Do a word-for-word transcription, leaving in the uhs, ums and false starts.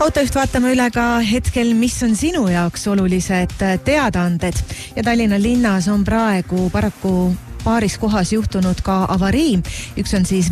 Autojuht vaatame üle ka hetkel, mis on sinu jaoks olulised teadaanded. Ja Tallinna linnas on praegu paraku paaris kohas juhtunud ka avarii. Üks on siis